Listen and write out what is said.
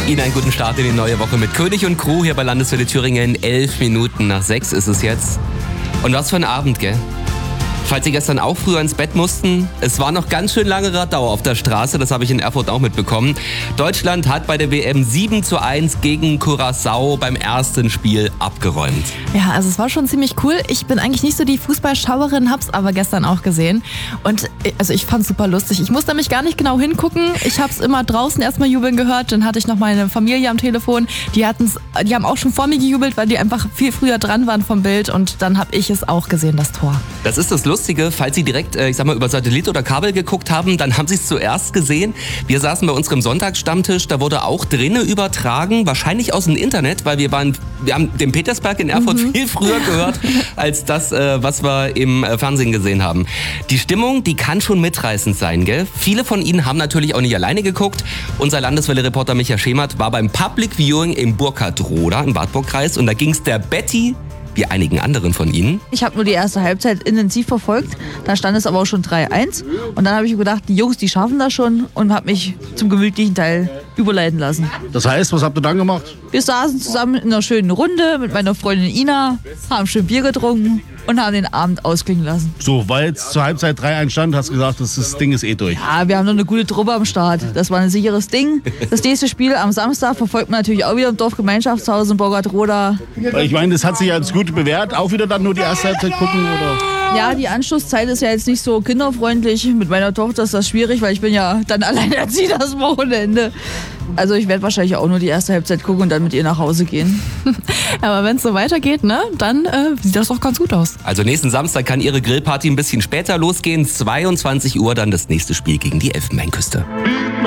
Ihnen einen guten Start in die neue Woche mit König und Crew hier bei Landeswelle Thüringen. 11:11 ist es jetzt. Und was für ein Abend, gell? Falls Sie gestern auch früher ins Bett mussten, es war noch ganz schön lange Radau auf der Straße, das habe ich in Erfurt auch mitbekommen. Deutschland hat bei der WM 7:1 gegen Curaçao beim ersten Spiel abgeräumt. Ja, also es war schon ziemlich cool. Ich bin eigentlich nicht so die Fußballschauerin, hab's aber gestern auch gesehen. Und also ich fand's super lustig. Ich musste nämlich gar nicht genau hingucken. Ich hab's immer draußen erstmal jubeln gehört. Dann hatte ich noch meine Familie am Telefon. Die haben auch schon vor mir gejubelt, weil die einfach viel früher dran waren vom Bild. Und dann habe ich es auch gesehen, das Tor. Das ist das Lustige, falls Sie direkt, über Satellit oder Kabel geguckt haben, dann haben Sie es zuerst gesehen. Wir saßen bei unserem Sonntagsstammtisch, da wurde auch drinnen übertragen, wahrscheinlich aus dem Internet, weil wir haben den Petersberg in Erfurt viel früher gehört, als das, was wir im Fernsehen gesehen haben. Die Stimmung, die kann schon mitreißend sein, gell? Viele von Ihnen haben natürlich auch nicht alleine geguckt. Unser Landeswelle-Reporter Micha Schemert war beim Public Viewing im Burkhardroda im Wartburgkreis und da ging es der Betty wie einigen anderen von Ihnen. Ich habe nur die erste Halbzeit intensiv verfolgt, da stand es aber auch schon 3:1 und dann habe ich gedacht, die Jungs, die schaffen das schon und habe mich zum gemütlichen Teil überleiten lassen. Das heißt, was habt ihr dann gemacht? Wir saßen zusammen in einer schönen Runde mit meiner Freundin Ina, haben schön Bier getrunken und haben den Abend ausklingen lassen. So, weil jetzt zur Halbzeit 3:1 stand, hast du gesagt, das Ding ist eh durch. Ja, wir haben noch eine gute Truppe am Start. Das war ein sicheres Ding. Das nächste Spiel am Samstag verfolgt man natürlich auch wieder im Dorfgemeinschaftshaus in Burkhardroda. Ich meine, das hat sich als gut bewährt. Auch wieder dann nur die erste Halbzeit gucken, oder? Ja, die Anschlusszeit ist ja jetzt nicht so kinderfreundlich. Mit meiner Tochter ist das schwierig, weil ich bin ja dann alleinerziehend das Wochenende. Also ich werde wahrscheinlich auch nur die erste Halbzeit gucken und dann mit ihr nach Hause gehen. Aber wenn es so weitergeht, ne, dann sieht das doch ganz gut aus. Also nächsten Samstag kann Ihre Grillparty ein bisschen später losgehen. 22 Uhr dann das nächste Spiel gegen die Elfenbeinküste.